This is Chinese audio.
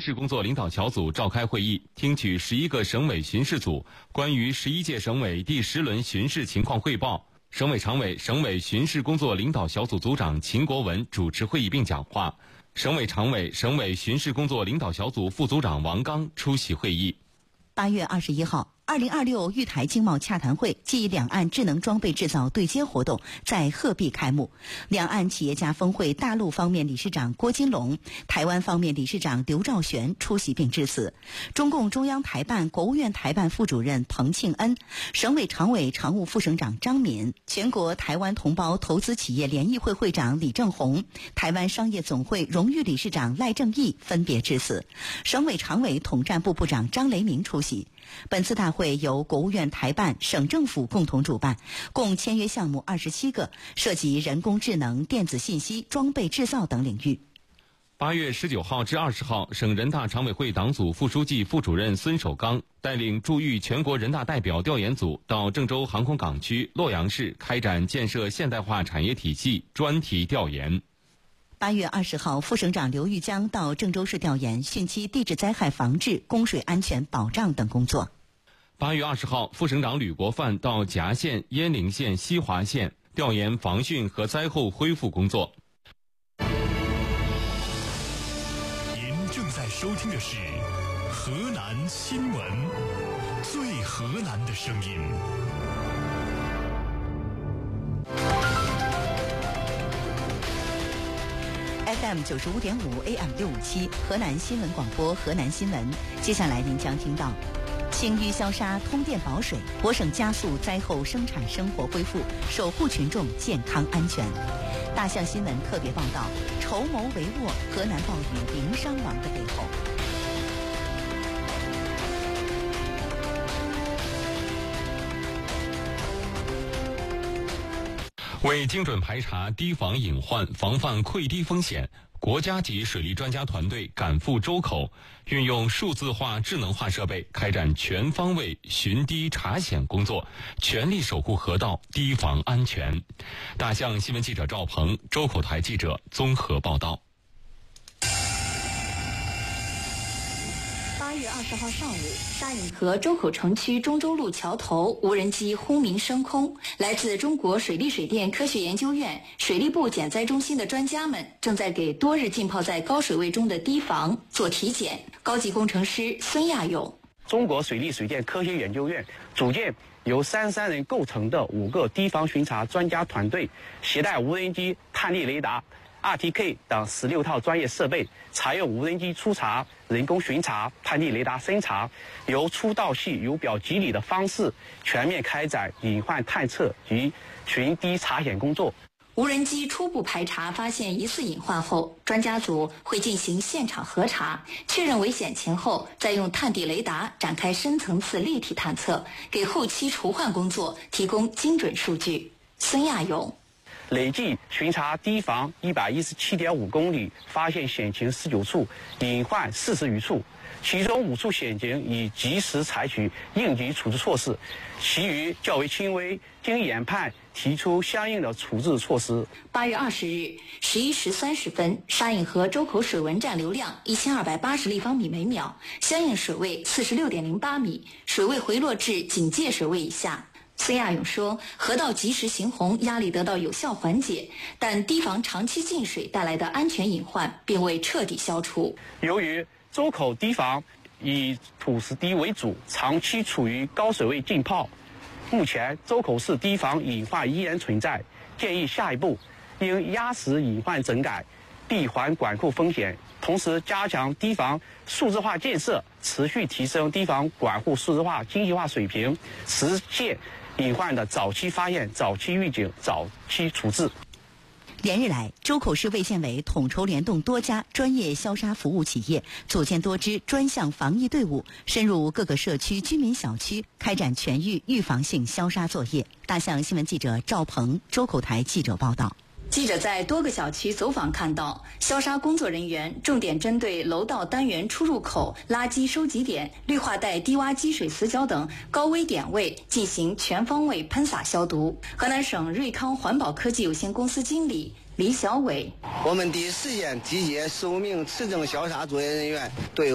事工作领导小组召开会议，听取11个省委巡视组关于11届省委第10轮巡视情况汇报。省委常委、省委巡视工作领导小组组长秦国文主持会议并讲话，省委常委、省委巡视工作领导小组副组长王刚出席会议。 8月21号，2026豫台经贸洽谈会暨两岸智能装备制造对接活动在鹤壁开幕。两岸企业家峰会大陆方面理事长郭金龙、台湾方面理事长刘兆玄出席并致辞。中共中央台办、国务院台办副主任彭庆恩、省委常委常务副省长张敏、全国台湾同胞投资企业联谊会会长李正宏、台湾商业总会荣誉理事长赖正义分别致辞。省委常委统战部部长张雷鸣出席。本次大会由国务院台办、省政府共同主办，共签约项目27个，涉及人工智能、电子信息、装备制造等领域。 8月19号至20号，省人大常委会党组副书记、副主任孙守刚带领驻豫全国人大代表调研组到郑州航空港区洛阳市开展建设现代化产业体系专题调研。 8月20号，副省长刘玉江到郑州市调研汛期地质灾害防治、供水安全保障等工作。 8月20号，副省长吕国范到夹县、鄢陵县、西华县调研防汛和灾后恢复工作。 您正在收听的是河南新闻，最河南的声音。 FM 95.5 AM 657河南新闻广播河南新闻。接下来您将听到清淤消杀通电保水，博省加速灾后生产生活恢复，守护群众健康安全。大象新闻特别报道：筹谋帷幄，河南暴雨零伤亡的背后。 为精准排查堤防隐患，防范溃堤风险，国家级水利专家团队赶赴周口，运用数字化、智能化设备，开展全方位巡堤查险工作，全力守护河道堤防安全。大象新闻记者赵鹏、周口台记者综合报道。 8月20号上午，沙隐河周口城区中州路桥头无人机轰鸣升空，来自中国水利水电科学研究院、水利部减灾中心的专家们正在给多日浸泡在高水位中的堤防做体检。高级工程师孙亚勇： 中国水利水电科学研究院组建由33人构成的5个堤防巡查专家团队，携带无人机、探地雷达、RTK 等16套专业设备，采用无人机初查、人工巡查、探地雷达深查，由粗到细、由表及里的方式，全面开展隐患探测及巡堤查险工作。 无人机初步排查发现疑似隐患后，专家组会进行现场核查，确认危险前后，再用探地雷达展开深层次立体探测，给后期除患工作提供精准数据。孙亚勇： 累计巡查堤防117.5公里，发现险情19处，隐患40余处，其中5处险情已及时采取应急处置措施，其余较为轻微，经研判提出相应的处置措施。 8月20日11时30分，沙隐河周口水文站流量1280立方米每秒，相应水位46.08米，水位回落至警戒水位以下。孙亚勇说，河道及时行洪压力得到有效缓解，但堤防长期进水带来的安全隐患并未彻底消除。 由于周口堤防以土石堤为主，长期处于高水位浸泡，目前周口市堤防隐患依然存在，建议下一步应压实隐患整改，闭环管控风险，同时加强堤防数字化建设，持续提升堤防管护数字化精细化水平，实现隐患的早期发现、早期预警、早期处置。 连日来，周口市卫健委统筹联动多家专业消杀服务企业，组建多支专项防疫队伍，深入各个社区居民小区，开展全域预防性消杀作业。大象新闻记者赵鹏、周口台记者报道。 记者在多个小区走访看到，消杀工作人员重点针对楼道单元出入口、垃圾收集点、绿化带低洼积水死角等高危点位进行全方位喷洒消毒。河南省瑞康环保科技有限公司经理李小伟： 我们第一时间集结10名持证消杀作业人员，对